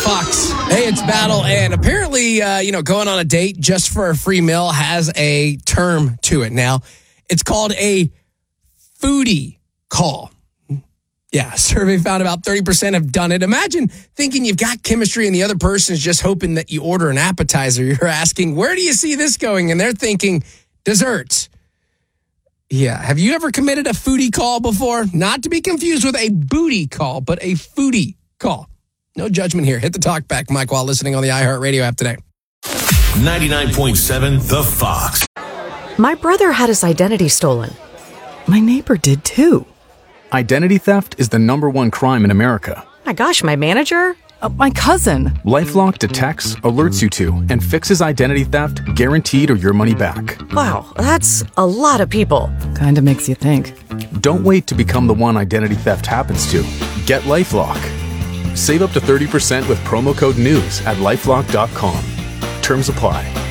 Fox. Hey, it's Battle, and apparently, going on a date just for a free meal has a term to it now. It's called a foodie call. Yeah, a survey found about 30% have done it. Imagine thinking you've got chemistry and the other person is just hoping that you order an appetizer. You're asking, where do you see this going? And they're thinking, desserts. Yeah, have you ever committed a foodie call before? Not to be confused with a booty call, but a foodie call. No judgment here. Hit the talk back, Mike, while listening on the iHeartRadio app today. 99.7 The Fox. My brother had his identity stolen. My neighbor did too. Identity theft is the #1 crime in America. My gosh, my manager? My cousin. LifeLock detects, alerts you to, and fixes identity theft guaranteed or your money back. Wow, that's a lot of people. Kinda makes you think. Don't wait to become the one identity theft happens to. Get LifeLock. Save up to 30% with promo code NEWS at LifeLock.com. Terms apply.